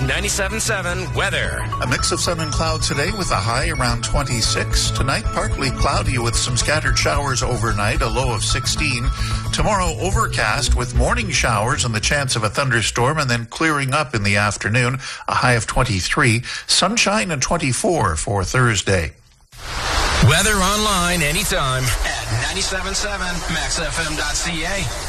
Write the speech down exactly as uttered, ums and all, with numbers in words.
ninety-seven point seven weather. A mix of sun and clouds today with a high around twenty-six. Tonight, partly cloudy with some scattered showers overnight, a low of sixteen. Tomorrow, overcast with morning showers and the chance of a thunderstorm, and then clearing up in the afternoon, a high of twenty-three. Sunshine and twenty-four for Thursday. Weather online anytime at ninety-seven point seven max f m dot c a.